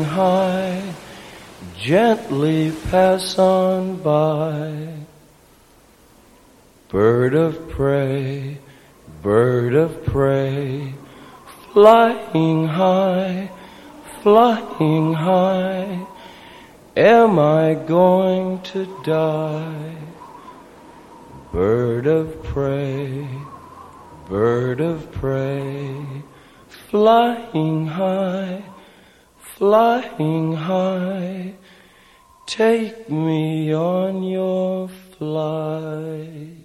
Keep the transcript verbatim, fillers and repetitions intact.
high, gently pass on by. Bird of prey, bird of prey, flying high, flying high, am I going to die? Bird of prey, bird of prey, flying high, flying high, take me on your flight.